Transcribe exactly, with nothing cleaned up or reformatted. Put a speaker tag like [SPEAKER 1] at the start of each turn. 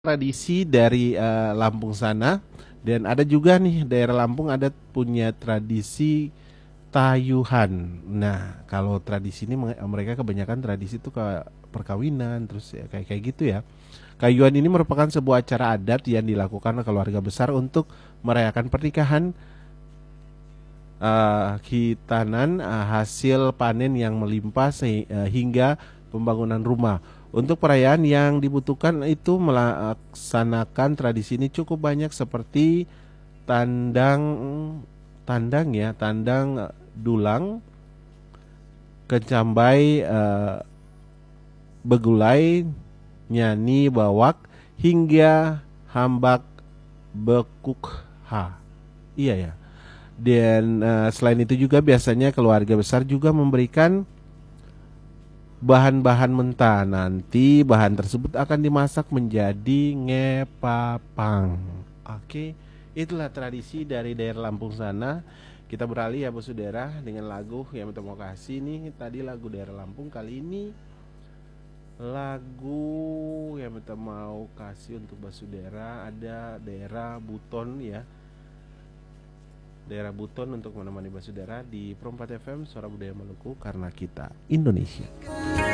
[SPEAKER 1] Tradisi dari eh, Lampung sana, dan ada juga nih daerah Lampung ada punya tradisi tayuhan. Nah, kalau tradisi ini menge- mereka kebanyakan tradisi itu ke perkawinan terus ya kayak kayak gitu ya. Kayuhan ini merupakan sebuah acara adat yang dilakukan oleh keluarga besar untuk merayakan pernikahan, eh, hitanan, eh, hasil panen yang melimpah se- eh, hingga pembangunan rumah. Untuk perayaan yang dibutuhkan itu melaksanakan tradisi ini cukup banyak seperti tandang tandang ya, tandang eh, dulang, kecambai, eh, begulai, nyanyi bawak hingga hambak bekukha. Iya ya. Dan eh, selain itu juga biasanya keluarga besar juga memberikan bahan-bahan mentah. Nanti bahan tersebut akan dimasak menjadi ngepapang. Oke, itulah tradisi dari daerah Lampung sana. Kita beralih ya Bu Sudara dengan lagu yang kita mau kasih nih. Tadi lagu daerah Lampung, kali ini lagu yang kita mau kasih untuk Basudara ada daerah Buton ya. Daerah Buton untuk menemani Basudara di Perempat F M Suara Budaya Maluku, karena kita Indonesia.